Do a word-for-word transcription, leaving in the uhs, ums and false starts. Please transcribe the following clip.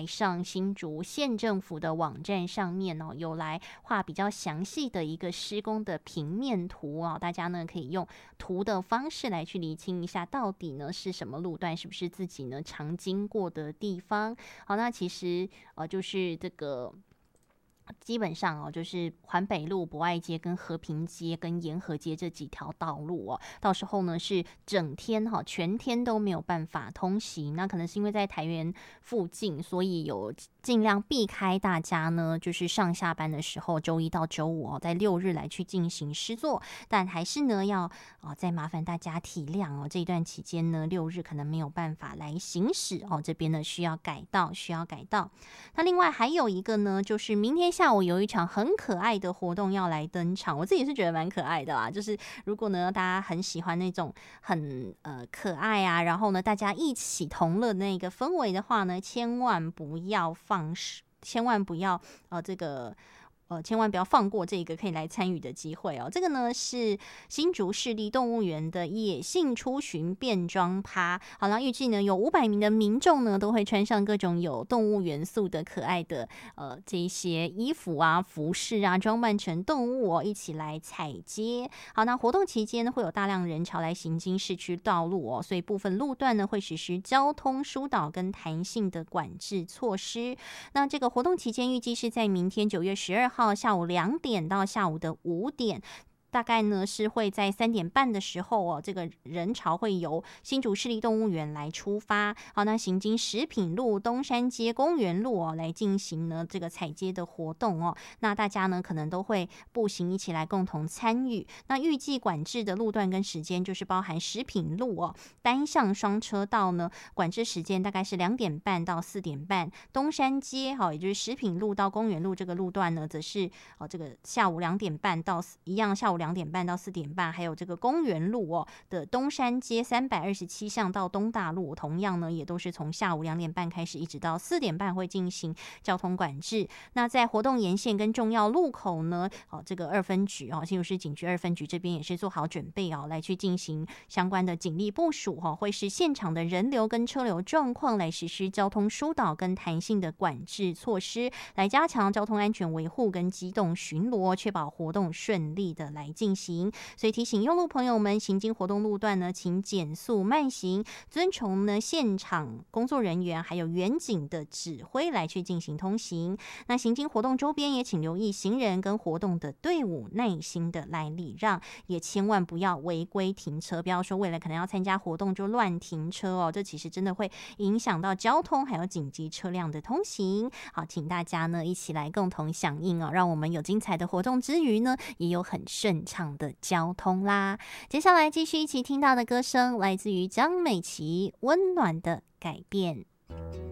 来上新竹县政府的网站上面哦，有来画比较详细的一个施工的平面图哦，大家呢可以用图的方式来去厘清一下，到底呢是什么路段，是不是自己呢常经过的地方。好，那其实呃就是这个。基本上哦，就是环北路、博爱街、跟和平街、跟沿河街这几条道路哦，到时候呢是整天哈、全天都没有办法通行。那可能是因为在台园附近，所以有尽量避开大家呢，就是上下班的时候，周一到周五哦，在六日来去进行施作。但还是呢要哦，再麻烦大家体谅哦，这一段期间呢，六日可能没有办法来行驶哦，这边呢需要改道，需要改道。那另外还有一个呢，就是明天下午有一场很可爱的活动要来登场，我自己是觉得蛮可爱的啦。就是如果呢大家很喜欢那种很呃可爱啊，然后呢大家一起同乐那个氛围的话呢，千万不要放千万不要呃这个。呃，千万不要放过这个可以来参与的机会哦。这个呢是新竹市立动物园的野性出巡变装趴。好了，预计呢有五百名的民众呢都会穿上各种有动物元素的可爱的呃这一些衣服啊、服饰啊，装扮成动物哦，一起来踩街。好，那活动期间呢会有大量人潮来行经市区道路哦，所以部分路段呢会实施交通疏导跟弹性的管制措施。那这个活动期间预计是在明天九月十二号。下午两点到下午的五点。大概呢是会在三点半的时候哦，这个人潮会由新竹市立动物园来出发。好，那行经食品路、东山街、公园路哦，来进行呢这个踩街的活动哦。那大家呢可能都会步行一起来共同参与。那预计管制的路段跟时间就是包含食品路哦，单向双车道呢，管制时间大概是两点半到四点半。东山街好，也就是食品路到公园路这个路段呢，则是哦这个下午两点半到一样下午两点半到四点半，还有这个公园路哦的东山街三百二十七巷到东大路，同样呢也都是从下午两点半开始，一直到四点半会进行交通管制。那在活动沿线跟重要路口呢，哦这个二分局哦新竹市警局二分局这边也是做好准备哦，来去进行相关的警力部署哦，会是现场的人流跟车流状况来实施交通疏导跟弹性的管制措施，来加强交通安全维护跟机动巡逻，确保活动顺利的来进行。所以提醒用路朋友们，行经活动路段呢，请减速慢行，遵从呢现场工作人员还有远景的指挥来去进行通行。那行经活动周边也请留意行人跟活动的队伍，耐心的来礼让，也千万不要违规停车，不要说为了可能要参加活动就乱停车哦，这其实真的会影响到交通还有紧急车辆的通行。好，请大家呢一起来共同响应哦，让我们有精彩的活动之余呢，也有很顺畅的交通啦。接下来继续一起听到的歌声来自于江美琪，《温暖的改变》。